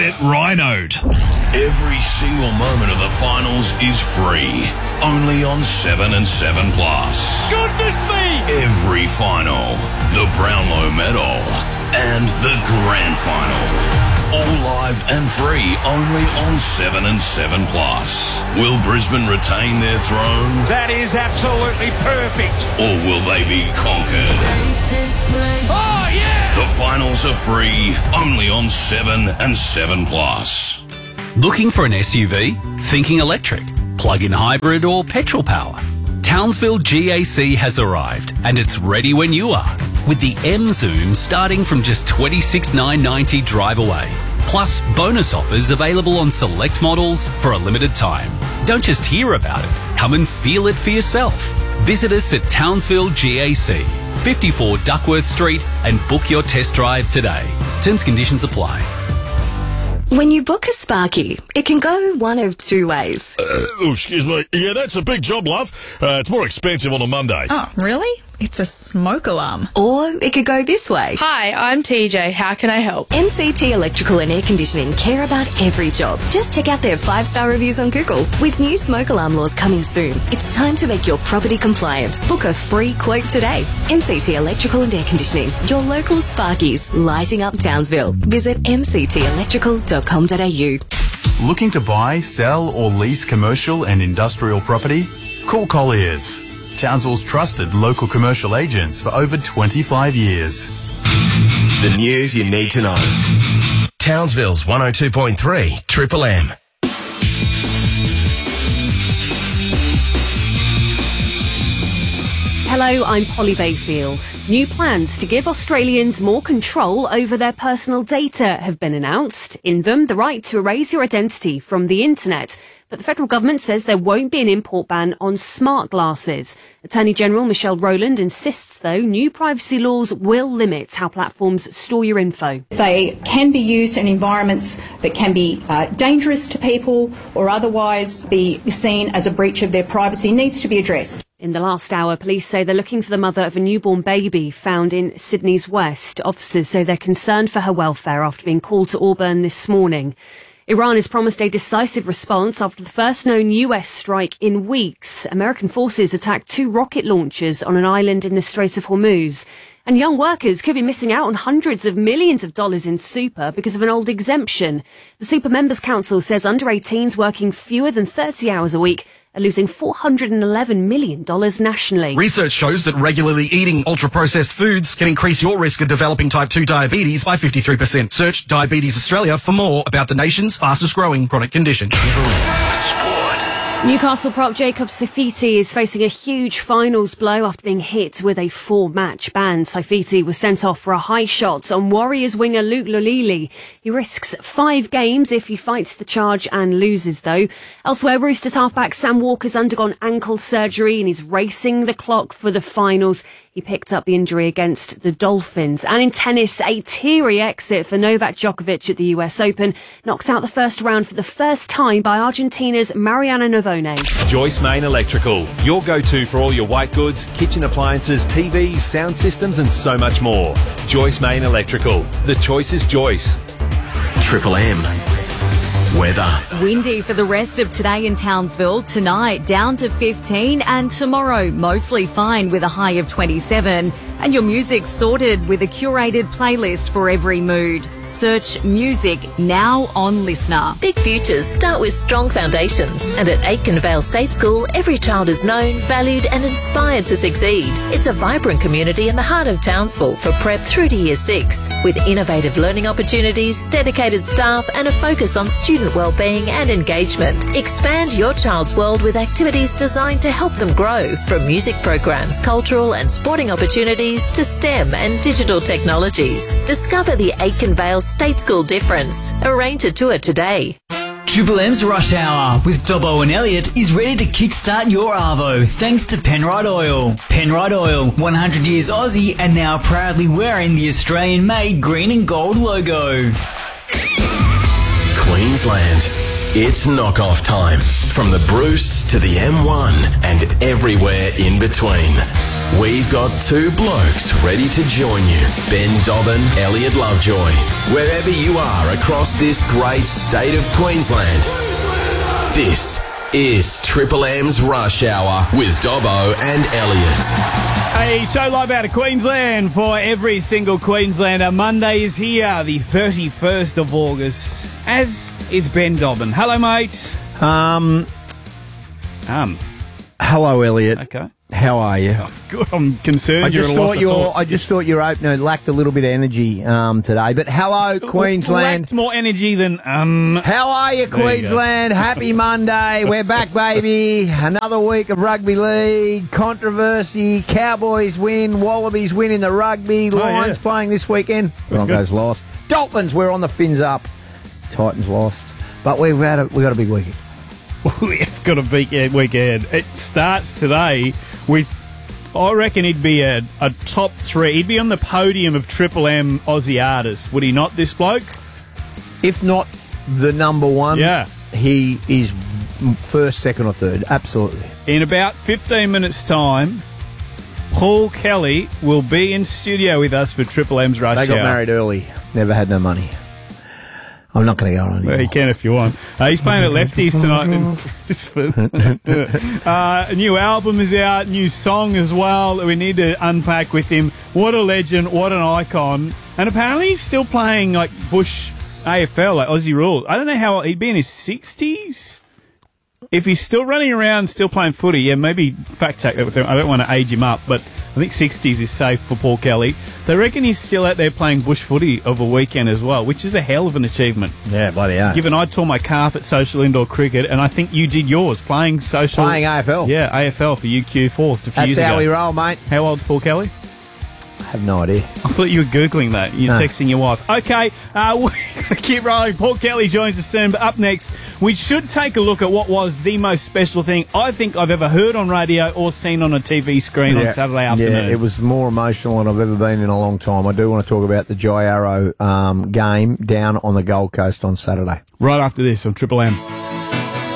it rhinoed. Every single moment of the finals is free. Only on 7 and 7 Plus. Goodness me! Every final, the Brownlow Medal, and the Grand Final. All live and free only on 7 and 7 Plus. Will Brisbane retain their throne? That is absolutely perfect. Or will they be conquered? Oh, yeah! The finals are free only on 7 and 7 Plus. Looking for an SUV? Thinking electric, plug-in hybrid or petrol power? Townsville GAC has arrived and it's ready when you are. With the M-Zoom starting from just $26,990 drive away. Plus bonus offers available on select models for a limited time. Don't just hear about it, come and feel it for yourself. Visit us at Townsville GAC, 54 Duckworth Street and book your test drive today. Terms and conditions apply. When you book a Sparky, it can go one of two ways. Excuse me. Yeah, that's a big job, love. It's more expensive on a Monday. Oh, really? It's a smoke alarm. Or it could go this way. Hi, I'm TJ. How can I help? MCT Electrical and Air Conditioning care about every job. Just check out their 5-star reviews on Google. With new smoke alarm laws coming soon, it's time to make your property compliant. Book a free quote today. MCT Electrical and Air Conditioning, your local Sparkies, lighting up Townsville. Visit mctelectrical.com.au. Looking to buy, sell or lease commercial and industrial property? Call Colliers, Townsville's trusted local commercial agents for over 25 years. The news you need to know. Townsville's 102.3 Triple M. Hello, I'm Polly Bayfield. New plans to give Australians more control over their personal data have been announced. In them, the right to erase your identity from the internet. But the federal government says there won't be an import ban on smart glasses. Attorney General Michelle Rowland insists, though, new privacy laws will limit how platforms store your info. They can be used in environments that can be dangerous to people or otherwise be seen as a breach of their privacy needs to be addressed. In the last hour, police say they're looking for the mother of a newborn baby found in Sydney's West. Officers say they're concerned for her welfare after being called to Auburn this morning. Iran has promised a decisive response after the first known US strike in weeks. American forces attacked 2 rocket launchers on an island in the Strait of Hormuz. And young workers could be missing out on hundreds of millions of dollars in super because of an old exemption. The Super Members Council says under 18s working fewer than 30 hours a week are losing $411 million nationally. Research shows that regularly eating ultra-processed foods can increase your risk of developing type 2 diabetes by 53%. Search Diabetes Australia for more about the nation's fastest-growing chronic condition. Newcastle prop Jacob Saifiti is facing a huge finals blow after being hit with a 4-match ban. Saifiti was sent off for a high shot on Warriors winger Luke Lolili. He risks 5 games if he fights the charge and loses, though. Elsewhere, Roosters halfback Sam Walker's undergone ankle surgery and is racing the clock for the finals. He picked up the injury against the Dolphins. And in tennis, a teary exit for Novak Djokovic at the US Open, knocked out the first round for the first time by Argentina's Mariana Navone. Joyce Main Electrical, your go-to for all your white goods, kitchen appliances, TVs, sound systems and so much more. Joyce Main Electrical. The choice is Joyce. Triple M. Weather. Windy for the rest of today in Townsville. Tonight down to 15 and tomorrow mostly fine with a high of 27. And your music sorted with a curated playlist for every mood. Search music now on Listener. Big futures start with strong foundations. And at Aitken Vale State School, every child is known, valued and inspired to succeed. It's a vibrant community in the heart of Townsville for prep through to Year 6. With innovative learning opportunities, dedicated staff and a focus on student wellbeing and engagement. Expand your child's world with activities designed to help them grow. From music programs, cultural and sporting opportunities to STEM and digital technologies. Discover the Aitken Vale State School difference. Arrange a tour today. Triple M's Rush Hour with Dobbo and Elliott is ready to kickstart your Arvo thanks to Penrite Oil. Penrite Oil, 100 years Aussie and now proudly wearing the Australian-made green and gold logo. Queensland. It's knockoff time. From the Bruce to the M1 and everywhere in between. We've got two blokes ready to join you. Ben Dobbin, Elliot Lovejoy. Wherever you are across this great state of Queensland. This is Triple M's Rush Hour with Dobbo and Elliot. A show live out of Queensland for every single Queenslander. Monday is here, the 31st of August, as is Ben Dobbin. Hello, mate. Hello, Elliot. Okay. How are you? Oh, good. I'm concerned. I just thought your opener lacked a little bit of energy today. But hello, Queensland. Lacked more energy than How are you, Queensland? Happy Monday. We're back, baby. Another week of rugby league controversy. Cowboys win. Wallabies win in the rugby. Lions playing this weekend. Broncos lost. Dolphins, we're on the fins up. Titans lost. But we've got a big weekend. We've got a big weekend. It starts today with, I reckon he'd be a top three. He'd be on the podium of Triple M Aussie artists, would he not, this bloke? If not the number one, he is first, second or third. Absolutely. In about 15 minutes' time, Paul Kelly will be in studio with us for Triple M's Rush Hour. They got married early. Never had no money. I'm not going to go on anymore. Well, you can if you want. He's playing at Lefties tonight in Brisbane. A new album is out, new song as well that we need to unpack with him. What a legend, what an icon. And apparently he's still playing like Bush AFL, like Aussie Rules. I don't know how he'd be in his 60s. If he's still running around, still playing footy, maybe fact check that with him. I don't want to age him up, but I think 60s is safe for Paul Kelly. They reckon he's still out there playing bush footy of a weekend as well, which is a hell of an achievement. Yeah, bloody hell. Given I tore my calf at social indoor cricket, and I think you did yours, playing AFL. Yeah, AFL for UQ4 a few years ago. That's how we roll, mate. How old's Paul Kelly? I have no idea. I thought you were Googling that. You're texting your wife. Okay, we keep rolling. Paul Kelly joins us soon, but up next, we should take a look at what was the most special thing I think I've ever heard on radio or seen on a TV screen on Saturday afternoon. Yeah, it was more emotional than I've ever been in a long time. I do want to talk about the Jai Arrow game down on the Gold Coast on Saturday. Right after this on Triple M.